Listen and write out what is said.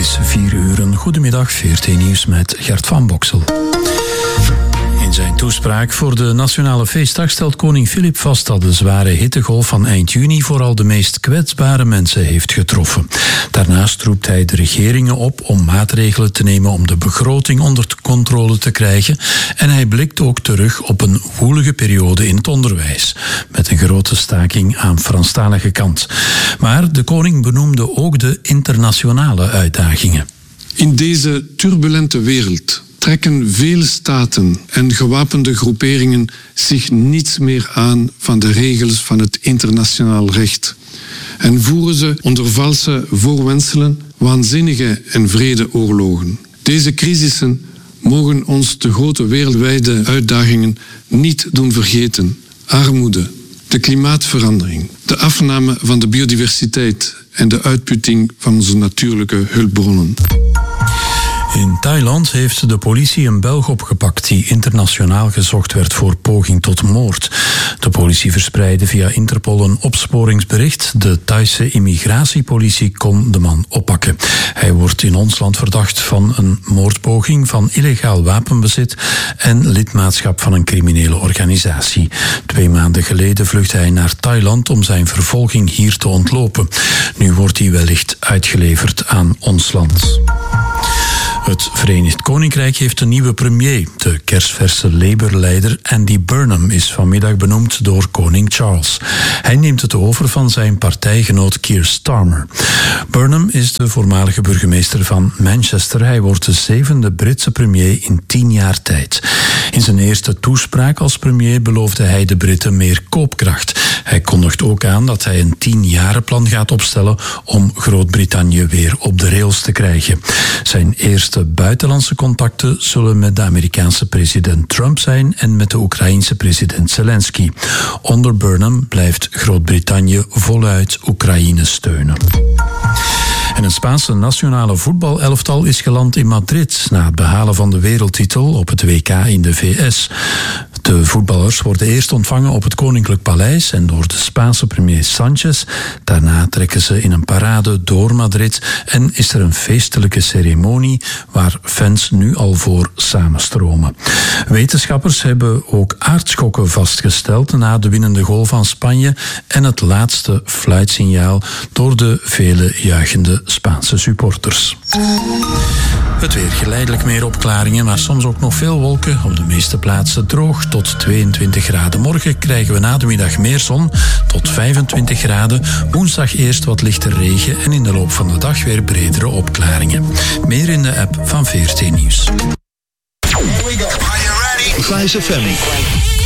is 4 uur. Goedemiddag, VRT Nieuws met Gert van Boksel. In zijn toespraak voor de Nationale Feestdag stelt koning Filip vast dat de zware hittegolf van eind juni vooral de meest kwetsbare mensen heeft getroffen. Daarnaast roept hij de regeringen op om maatregelen te nemen om de begroting onder controle te krijgen. En hij blikt ook terug op een woelige periode in het onderwijs, met een grote staking aan Franstalige kant. Maar de koning benoemde ook de internationale uitdagingen. In deze turbulente wereld trekken vele staten en gewapende groeperingen zich niets meer aan van de regels van het internationaal recht en voeren ze onder valse voorwendselen waanzinnige en wrede oorlogen. Deze crisissen mogen ons de grote wereldwijde uitdagingen niet doen vergeten. Armoede, de klimaatverandering, de afname van de biodiversiteit en de uitputting van onze natuurlijke hulpbronnen. In Thailand heeft de politie een Belg opgepakt die internationaal gezocht werd voor poging tot moord. De politie verspreidde via Interpol een opsporingsbericht. De Thaise immigratiepolitie kon de man oppakken. Hij wordt in ons land verdacht van een moordpoging, van illegaal wapenbezit en lidmaatschap van een criminele organisatie. 2 maanden geleden vluchtte hij naar Thailand om zijn vervolging hier te ontlopen. Nu wordt hij wellicht uitgeleverd aan ons land. Het Verenigd Koninkrijk heeft een nieuwe premier. De kersverse Labour-leider Andy Burnham is vanmiddag benoemd door koning Charles. Hij neemt het over van zijn partijgenoot Keir Starmer. Burnham is de voormalige burgemeester van Manchester. Hij wordt de 7e Britse premier in 10 jaar tijd. In zijn eerste toespraak als premier beloofde hij de Britten meer koopkracht. Hij kondigt ook aan dat hij een 10-jarenplan gaat opstellen om Groot-Brittannië weer op de rails te krijgen. Zijn eerste buitenlandse contacten zullen met de Amerikaanse president Trump zijn en met de Oekraïense president Zelensky. Onder Burnham blijft Groot-Brittannië voluit Oekraïne steunen. En het Spaanse nationale voetbalelftal is geland in Madrid na het behalen van de wereldtitel op het WK in de VS. De voetballers worden eerst ontvangen op het Koninklijk Paleis en door de Spaanse premier Sanchez. Daarna trekken ze in een parade door Madrid en is er een feestelijke ceremonie waar fans nu al voor samenstromen. Wetenschappers hebben ook aardschokken vastgesteld na de winnende goal van Spanje en het laatste fluitsignaal door de vele juichende Spaanse supporters. Het weer, geleidelijk meer opklaringen, maar soms ook nog veel wolken. Op de meeste plaatsen droog tot 22 graden. Morgen krijgen we na de middag meer zon tot 25 graden. Woensdag eerst wat lichte regen en in de loop van de dag weer bredere opklaringen. Meer in de app van VRT Nieuws. Vice FM.